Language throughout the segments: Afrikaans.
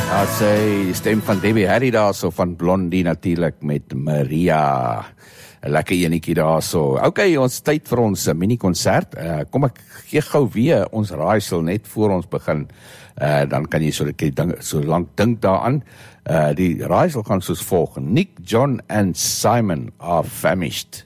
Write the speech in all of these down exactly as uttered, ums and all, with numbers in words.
As sy stem van Debbie Harry daar so van Blondie natuurlik met Maria. 'n Lekker enetjie daar so. OK, ons tyd vir ons mini-konsert. Uh, kom ek gee gou weer ons raaisel net voor ons begin. Uh, dan kan jy so, so lank dink daaraan. Uh, die raaisel gaan soos volg. Nick, John and Simon are famished.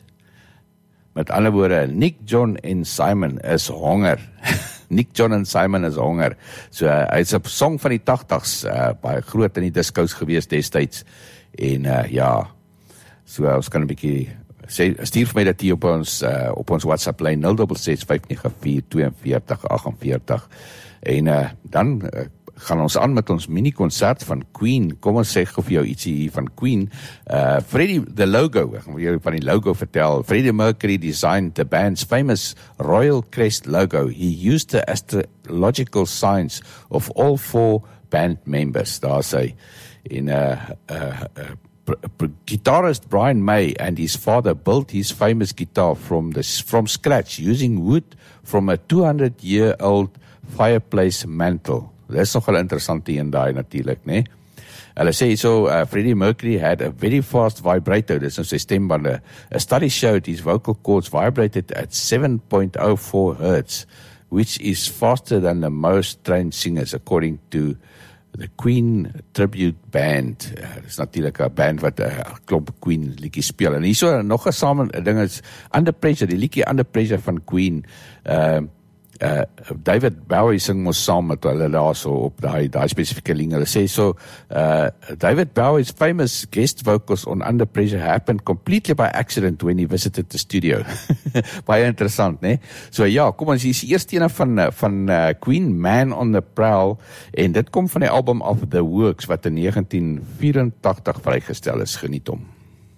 Met ander woorde, Nick, John en Simon is honger. Nick, John en Simon is honger. So, uh, hy is 'n song van die tagtigs, uh, baie groot in die discos gewees destyds. En uh, ja, so uh, ons kan 'n bietjie sê, stuur vir my dat hier op ons uh, op ons WhatsApp lyn nul ses ses vyf nege vier twee vier agt vier. En uh, dan uh, gaan ons aan met ons mini-konsert van Queen. Kom ons sê gou vir jou ietsie hier van Queen. Uh, Freddie, the logo, ek gaan vir jou van die logo vertel. Freddie Mercury designed the band's famous Royal Crest logo. He used the astrological signs of all four band members, daar sê. En uh, uh, uh, guitarist Brian May and his father built his famous guitar from, the, from scratch using wood from a two hundred year old fireplace mantle. Dit is nogal interessant hier en daai natuurlik, né? Hulle sê so, uh, Freddie Mercury had a very fast vibrato, dis nou sy stembande. A study showed his vocal cords vibrated at seven point oh four hertz, which is faster than the most trained singers, according to the Queen Tribute Band. Uh, dis natuurlik 'n band wat 'n uh, klomp Queen liedjies speel. En hierso nog 'n saam 'n ding is Under Pressure, die liedjie Under Pressure van Queen. Uh Uh, David Bowie sing mos saam met hulle daar so op daai daai spesifieke liedjie. Hulle sê so, uh, David Bowie's famous guest vocals on Under Pressure happened completely by accident when he visited the studio. Baie interessant, né? So ja, kom ons, hier is die eerste ene van, van uh, Queen, Man on the Prowl, en dit kom van die album of The Works, wat in negentien vyf vier vrygestel is. Geniet hom.